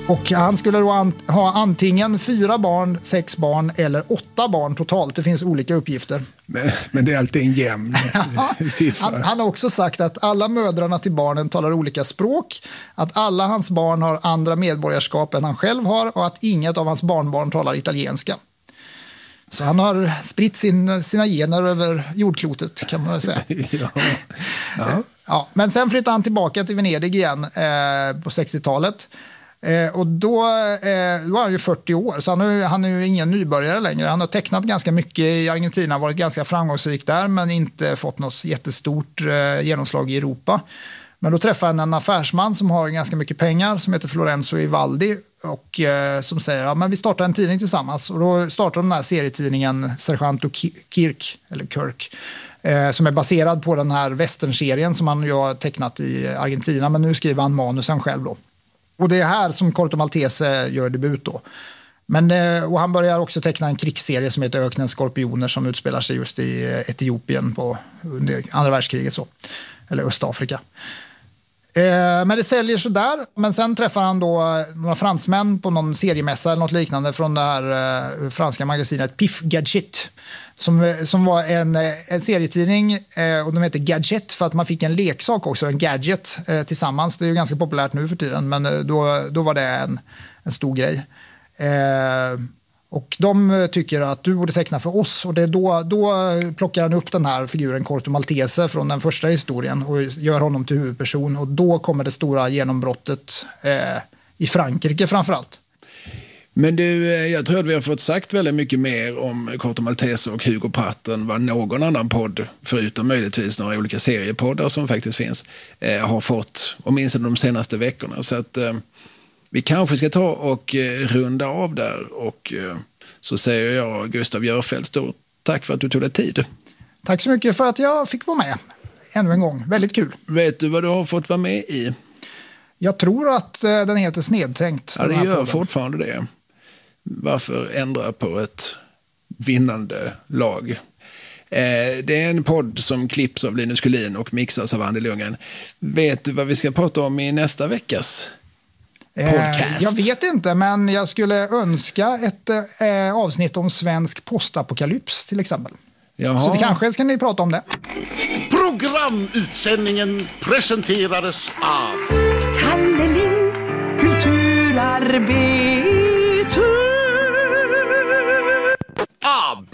Och han skulle då ha antingen 4 barn, 6 barn eller 8 barn totalt. Det finns olika uppgifter. Men det är alltid en jämn siffra. Han har också sagt att alla mödrarna till barnen talar olika språk, att alla hans barn har andra medborgarskap än han själv har och att inget av hans barnbarn talar italienska. Så han har spritt sina gener över jordklotet, kan man väl säga. Ja, men sen flyttade han tillbaka till Venedig igen på 60-talet. Och då var han ju 40 år, så han är ju ingen nybörjare längre. Han har tecknat ganska mycket i Argentina, varit ganska framgångsrik där, men inte fått något jättestort genomslag i Europa. Men då träffade han en affärsman som har ganska mycket pengar, som heter Florenzo Ivaldi, och som säger, ja, men vi startar en tidning tillsammans. Och då startar den här serietidningen Sergeanto Kirk, som är baserad på den här westernserien som han ju har tecknat i Argentina, men nu skriver han manusen själv då. Och det är här som Corto Maltese gör debut då. Och han börjar också teckna en krigsserie som heter Öknens skorpioner, som utspelar sig just i Etiopien under andra världskriget så. Eller Östafrika. Men det säljer så där. Men sen träffar han då några fransmän på någon seriemässa eller något liknande från det här franska magasinet Pif Gadget. Som var en serietidning, och de heter Gadget för att man fick en leksak också, en gadget tillsammans. Det är ju ganska populärt nu för tiden, men då var det en stor grej. Och de tycker att du borde teckna för oss, och det är då plockar han upp den här figuren Corto Maltese från den första historien och gör honom till huvudperson, och då kommer det stora genombrottet i Frankrike framförallt. Men du, jag tror att vi har fått sagt väldigt mycket mer om Corto Maltese och Hugo Pratt än vad någon annan podd, förutom möjligtvis några olika seriepoddar som faktiskt finns, har fått, åtminstone de senaste veckorna. Så att vi kanske ska ta och runda av där, och så säger jag, Gustav Jörfelt, stort tack för att du tog dig tid. Tack så mycket för att jag fick vara med ännu en gång. Väldigt kul. Vet du vad du har fått vara med i? Jag tror att den heter Snedtänkt. Ja, det gör fortfarande det. Varför ändra på ett vinnande lag? Det är en podd som klipps av Linus Kullin och mixas av Andy Lundgren. Vet du vad vi ska prata om i nästa veckas podcast? Jag vet inte, men jag skulle önska ett avsnitt om svensk postapokalyps till exempel. Jaha. Så det kanske ska ni prata om det. Programutsändningen presenterades av Kalle Lind, kulturarbetare. AB.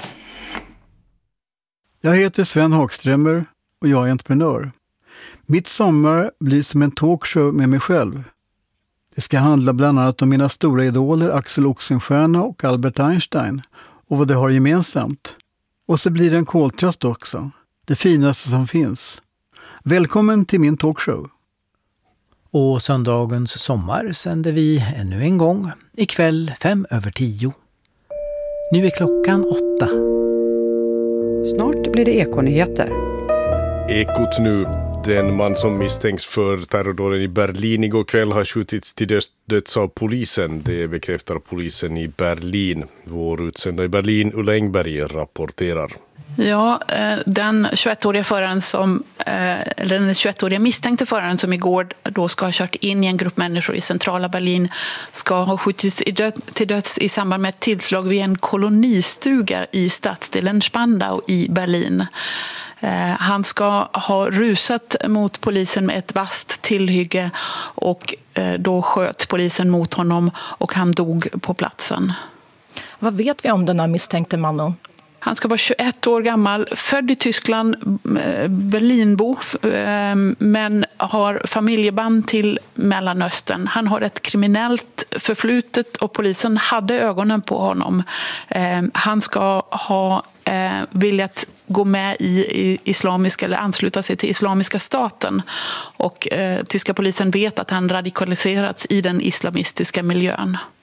Jag heter Sven Hagströmer och jag är entreprenör. Mitt sommar blir som en talkshow med mig själv. Det ska handla bland annat om mina stora idoler Axel Oxenstierna och Albert Einstein och vad de har gemensamt. Och så blir det en koltrast också. Det finaste som finns. Välkommen till min talkshow. Och söndagens sommar sänder vi ännu en gång. Ikväll 5:10. Nu är klockan 8. Snart blir det Ekonyheter. Ekot nu. Den man som misstänks för terrordåden i Berlin igår kväll har skjutits till döds av polisen. Det bekräftar polisen i Berlin. Vår utsända i Berlin, Ulla Engberg, rapporterar. Ja, den 21-åriga föraren eller den 21-åriga misstänkte föraren som igår då ska ha kört in i en grupp människor i centrala Berlin ska ha skjutits till döds i samband med ett tillslag vid en kolonistuga i stadsdelen Spandau i Berlin. Han ska ha rusat mot polisen med ett vasst tillhygge och då sköt polisen mot honom och han dog på platsen. Vad vet vi om den här misstänkte mannen? Han ska vara 21 år gammal, född i Tyskland, Berlinbo, men har familjeband till Mellanöstern. Han har ett kriminellt förflutet och polisen hade ögonen på honom. Han ska ha viljat gå med i islamiska eller ansluta sig till Islamiska staten. Och tyska polisen vet att han radikaliserats i den islamistiska miljön.